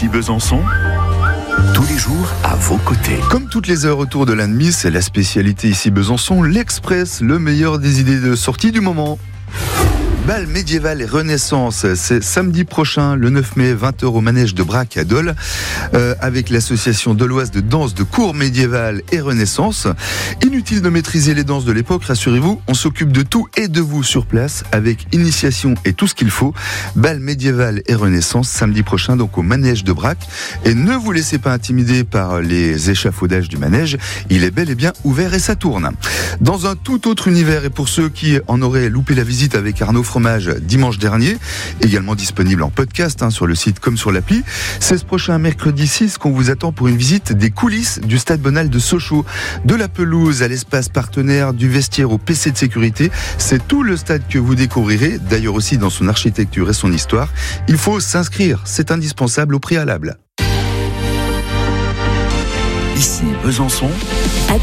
Ici Besançon, tous les jours à vos côtés. Comme toutes les heures autour de l'Annemiss, c'est la spécialité ici Besançon, l'Express, le meilleur des idées de sortie du moment. Bal médiéval et Renaissance, c'est samedi prochain, le 9 mai, 20h au manège de Brac à Dole, avec l'association doloise de danse de cours médiéval et Renaissance. Inutile de maîtriser les danses de l'époque, rassurez-vous, on s'occupe de tout et de vous sur place, avec initiation et tout ce qu'il faut. Bal médiéval et Renaissance, samedi prochain, donc au manège de Brac. Et ne vous laissez pas intimider par les échafaudages du manège, il est bel et bien ouvert et ça tourne. Dans un tout autre univers, et pour ceux qui en auraient loupé la visite avec Arnaud Fromage dimanche dernier, également disponible en podcast sur le site comme sur l'appli. C'est ce prochain mercredi 6 qu'on vous attend pour une visite des coulisses du stade Bonal de Sochaux. De la pelouse à l'espace partenaire, du vestiaire au PC de sécurité, c'est tout le stade que vous découvrirez, d'ailleurs aussi dans son architecture et son histoire. Il faut s'inscrire, c'est indispensable au préalable. Ici Besançon,